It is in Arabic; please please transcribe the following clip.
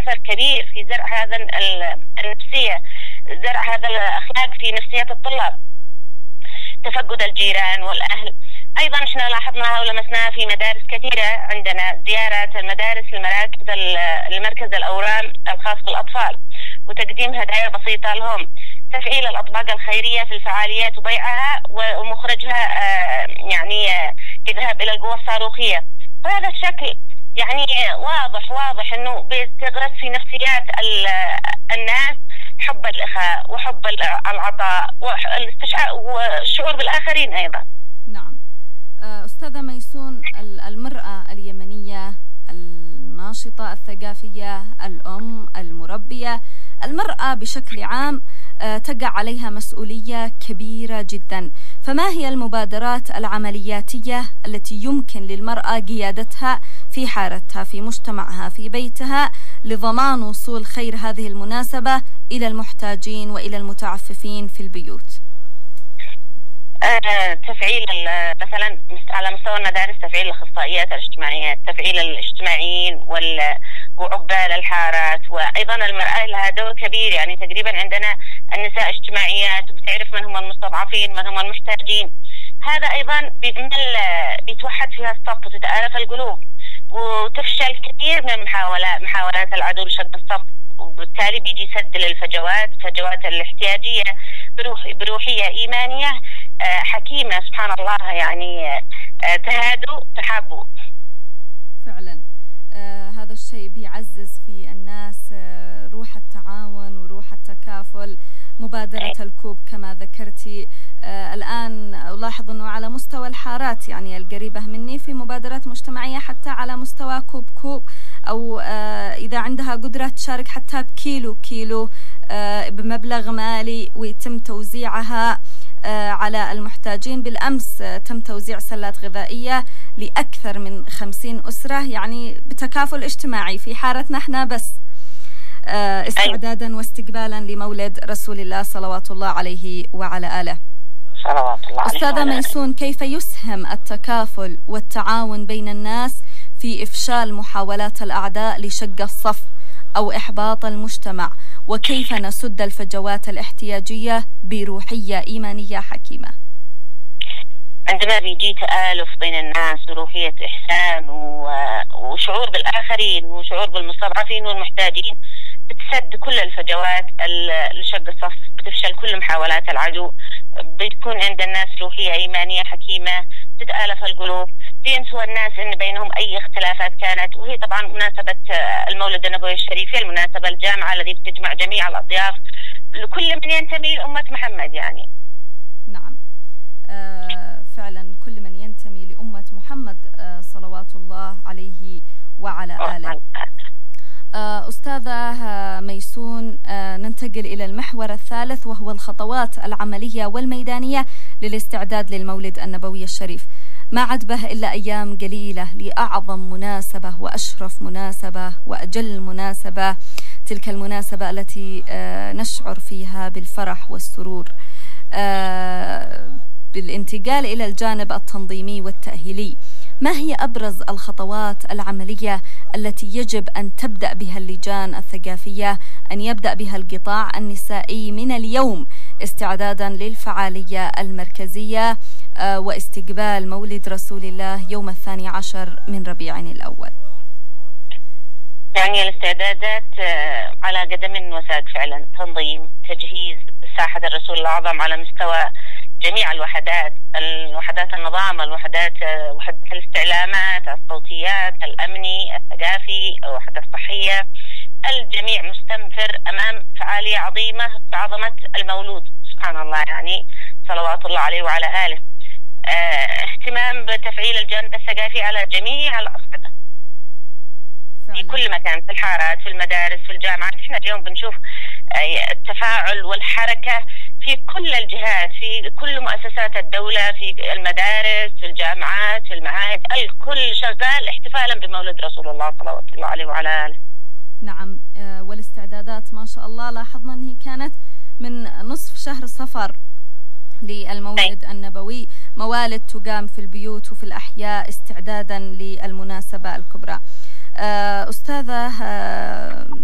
أثر كبير في زرع هذا النفسية، زرع هذا الأخلاق في نفسيات الطلاب. تفقد الجيران والأهل أيضا احنا لاحظناها ولمسناها في مدارس كثيرة عندنا، زيارات المدارس لمركز الأورام الخاص بالأطفال وتقديم هدايا بسيطة لهم، تفعيل الأطباق الخيرية في الفعاليات وبيعها ومخرجها يعني يذهب إلى القوى الصاروخية. بهذا الشكل يعني واضح أنه بتغرس في نفسيات الناس حب الإخاء وحب العطاء والشعور بالآخرين أيضا. نعم. أستاذة ميسون، المرأة اليمنية الناشطة الثقافية، الأم المربية، المرأة بشكل عام تقع عليها مسؤولية كبيرة جدا، فما هي المبادرات العملياتية التي يمكن للمرأة قيادتها في حارتها، في مجتمعها، في بيتها، لضمان وصول خير هذه المناسبة إلى المحتاجين وإلى المتعففين في البيوت؟ تفعيل مثلا على مستوى المدارس، تفعيل الاخصائيات الاجتماعيات، تفعيل الاجتماعيين وعبال الحارات، وايضا المرأة لها دور كبير. يعني تقريبا عندنا النساء اجتماعيات وبتعرف من هم المستضعفين، من هم المحتاجين. هذا ايضا بيتوحد فيها الصف وتتآلف القلوب، وتفشل كثير من محاولات العدو لشق الصف، وبالتالي بيجي يسد فجوات الاحتياجية بروحية إيمانية حكيمة سبحان الله. يعني تهادوا تحابوا فعلا. هذا الشيء بيعزز في الناس روح التعاون وروح التكافل. مبادرة الكوب كما ذكرتي، الآن ألاحظ أنه على مستوى الحارات يعني القريبة مني في مبادرات مجتمعية حتى على مستوى كوب أو إذا عندها قدرة تشارك حتى بكيلو بمبلغ مالي ويتم توزيعها على المحتاجين. بالأمس تم توزيع سلات غذائية لأكثر من 50 أسرة، يعني بتكافل اجتماعي في حارتنا احنا بس، استعدادا واستقبالا لمولد رسول الله صلوات الله عليه وعلى آله. صلوات الله عليه. أستاذة ميسون، كيف يسهم التكافل والتعاون بين الناس في إفشال محاولات الأعداء لشق الصف أو إحباط المجتمع، وكيف نسد الفجوات الاحتياجية بروحية إيمانية حكيمة؟ عندما بيجي تآلف بين الناس وروحية إحسان وشعور بالآخرين وشعور بالمستضعفين والمحتاجين، بتسد كل الفجوات لشق الصف، بتفشل كل محاولات العدو، بتكون عند الناس روحية إيمانية حكيمة، تتآلف القلوب، بينسوا الناس إن بينهم أي اختلافات كانت. وهي طبعا مناسبة المولد النبوي الشريف، هي المناسبة الجامعة التي بتجمع جميع الأطياف لكل من ينتمي لأمة محمد. يعني نعم، فعلا كل من ينتمي لأمة محمد صلوات الله عليه وعلى آله. أستاذة ميسون، ننتقل إلى المحور الثالث وهو الخطوات العملية والميدانية للاستعداد للمولد النبوي الشريف. ما عاد به إلا أيام قليلة لأعظم مناسبة وأشرف مناسبة وأجل مناسبة، تلك المناسبة التي نشعر فيها بالفرح والسرور. بالانتقال إلى الجانب التنظيمي والتأهيلي، ما هي أبرز الخطوات العملية التي يجب أن تبدأ بها اللجان الثقافية، أن يبدأ بها القطاع النسائي من اليوم استعدادا للفعالية المركزية واستقبال مولد رسول الله يوم 12 من ربيع الأول؟ يعني الاستعدادات على قدم وساق فعلا، تنظيم، تجهيز ساحة الرسول الأعظم على مستوى جميع الوحدات النظام، وحدات الاستعلامات، الصوتيات، الأمني، الثقافي، الوحدة الصحية. الجميع مستنفر أمام فعالية عظيمة بعظمة المولود سبحان الله، يعني صلوات الله عليه وعلى آله. اهتمام بتفعيل الجانب الثقافي على جميع الأصعدة في كل مكان، في الحارات، في المدارس، في الجامعات. احنا اليوم بنشوف التفاعل والحركة في كل الجهات، في كل مؤسسات الدولة، في المدارس، في الجامعات، في المعاهد، الكل شغال احتفالا بمولد رسول الله صلوات الله عليه وعلى آله. نعم، والاستعدادات ما شاء الله لاحظنا أنها كانت من نصف شهر صفر للمولد النبوي، موالد تقام في البيوت وفي الأحياء استعدادا للمناسبة الكبرى. أستاذة